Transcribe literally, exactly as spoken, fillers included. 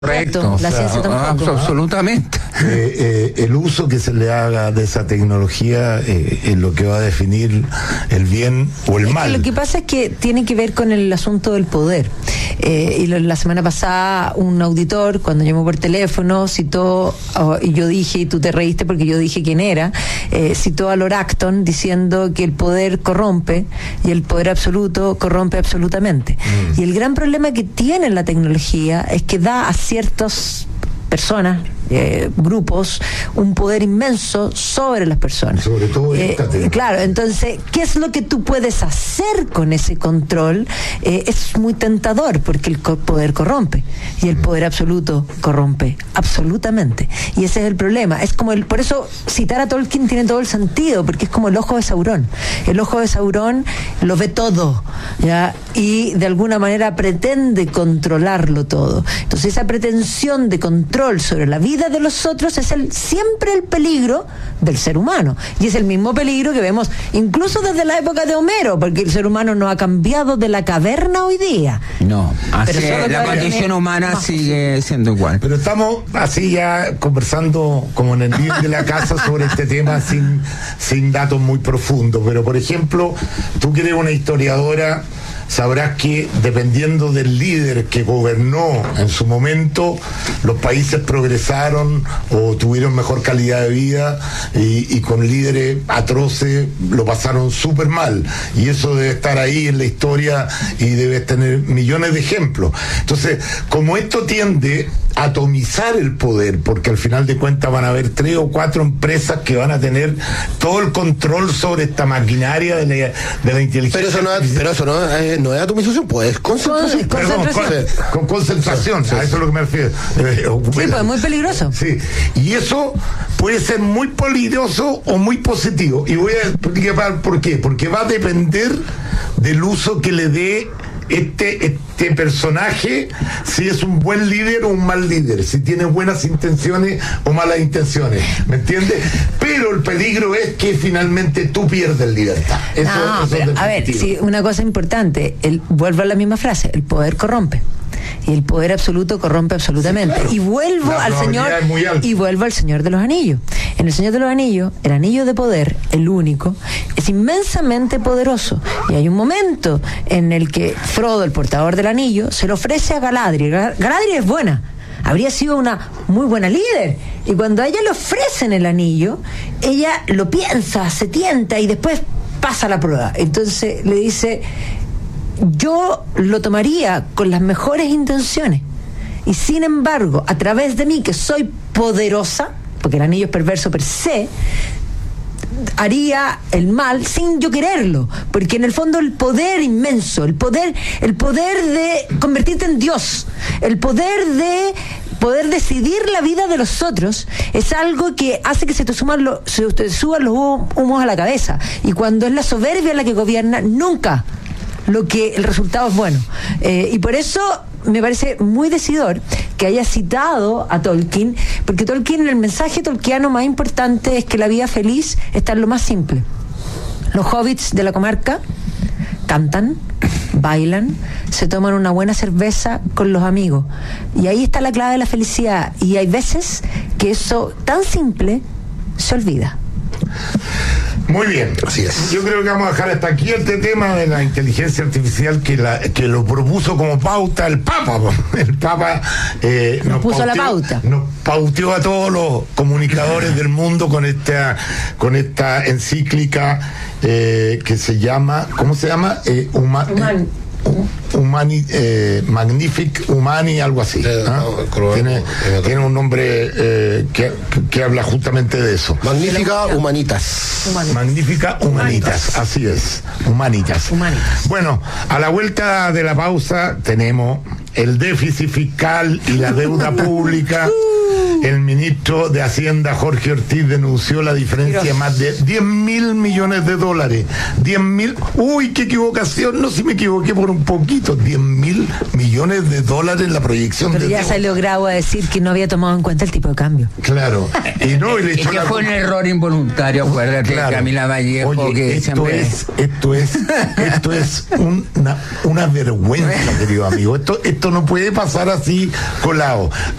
Correcto, la o sea, ciencia tampoco. Absolutamente. Eh, eh, el uso que se le haga de esa tecnología eh, es lo que va a definir el bien o el es mal. Que lo que pasa es que tiene que ver con el asunto del poder. Eh, y lo, la semana pasada un auditor, cuando llamó por teléfono, citó, oh, y yo dije, y tú te reíste porque yo dije quién era, eh, citó a Lord Acton diciendo que el poder corrompe y el poder absoluto corrompe absolutamente. Mm. Y el gran problema que tiene la tecnología es que da a ciertas personas, eh, grupos, un poder inmenso sobre las personas. Sobre todo eh, esta tema. Claro, entonces, ¿qué es lo que tú puedes hacer con ese control? Eh, es muy tentador, porque el co- poder corrompe, y el poder absoluto corrompe, absolutamente. Y ese es el problema. Es como el, por eso citar a Tolkien tiene todo el sentido, porque es como el ojo de Saurón. El ojo de Saurón lo ve todo, ¿ya? Y de alguna manera pretende controlarlo todo. Entonces, esa pretensión de control sobre la vida de los otros es el, siempre el peligro del ser humano, y es el mismo peligro que vemos incluso desde la época de Homero, porque el ser humano no ha cambiado de la caverna hoy día. No, así Pero es, la condición humana más. sigue siendo igual. Pero estamos así ya conversando como en el living de la casa sobre este tema sin, sin datos muy profundos. Pero por ejemplo, tú que eres una historiadora, sabrás que dependiendo del líder que gobernó en su momento, los países progresaron o tuvieron mejor calidad de vida, y, y con líderes atroces lo pasaron súper mal. Y eso debe estar ahí en la historia y debe tener millones de ejemplos. Entonces, como esto tiende a atomizar el poder, porque al final de cuentas van a haber tres o cuatro empresas que van a tener todo el control sobre esta maquinaria de la, de la inteligencia. Pero eso no es, pero eso no es, no es atomización, pues es concentración. Con- Perdón, concentración. con, con concentración, Sí, sí, a eso es lo que me refiero. Eh, Sí, pues es muy peligroso. Sí, y eso puede ser muy peligroso o muy positivo. Y voy a explicar por qué. Porque va a depender del uso que le dé este, este personaje, si es un buen líder o un mal líder, si tiene buenas intenciones o malas intenciones, ¿me entiendes? Pero el peligro es que finalmente tú pierdes libertad. Eso, No, eso es pero, a ver, definitivo. sí, una cosa importante, el, vuelvo a la misma frase, el poder corrompe. Y el poder absoluto corrompe absolutamente. Sí, claro. Y vuelvo La al probabilidad Señor es muy alta. y vuelvo al Señor de los Anillos. En el Señor de los Anillos, el anillo de poder, el único, es inmensamente poderoso. Y hay un momento en el que Frodo, el portador del anillo, se lo ofrece a Galadriel. Gal- Galadriel es buena. Habría sido una muy buena líder. Y cuando a ella le ofrecen el anillo, ella lo piensa, se tienta y después pasa la prueba. Entonces le dice: yo lo tomaría con las mejores intenciones, y sin embargo, a través de mí, que soy poderosa, porque el anillo es perverso per se, haría el mal sin yo quererlo, porque en el fondo el poder inmenso, el poder, el poder de convertirte en Dios, el poder de poder decidir la vida de los otros, es algo que hace que se te suman los, se te suban los humos a la cabeza. Y cuando es la soberbia la que gobierna, nunca lo que el resultado es bueno. Eh, y por eso me parece muy decidor que haya citado a Tolkien, porque Tolkien, el mensaje tolkiano más importante es que la vida feliz está en lo más simple. Los hobbits de la comarca cantan, bailan, se toman una buena cerveza con los amigos, y ahí está la clave de la felicidad. Y hay veces que eso tan simple se olvida. Muy bien, así es. Yo creo que vamos a dejar hasta aquí este tema de la inteligencia artificial que, la, que lo propuso como pauta el Papa. El Papa eh, nos puso la pauta. Nos pauteó a todos los comunicadores del mundo con esta, con esta encíclica eh, que se llama, ¿cómo se llama? Eh, Huma, Human. Humani, eh, Magnific Humani, algo así. Eh, ¿ah? no, tiene, eh, tiene un nombre eh, que, que habla justamente de eso. Magnífica Humanitas. Humanitas. Magnífica Humanitas, así es, Humanitas. Humanitas. Bueno, a la vuelta de la pausa tenemos el déficit fiscal y la deuda pública el ministro de Hacienda, Jorge Ortiz, denunció la diferencia de más de diez mil millones de dólares. diez mil, uy, qué equivocación, no, si me equivoqué por un poquito, diez mil millones de dólares en la proyección Pero de ya deuda. salió Grau a decir que no había tomado en cuenta el tipo de cambio. Claro, y no, y le Es echó que la fue un culpa. error involuntario, acuérdate, Claro. Camila Vallejo, Oye, que esto siempre... es, esto es, esto es una, una vergüenza, querido amigo. Esto, esto no puede pasar así colado.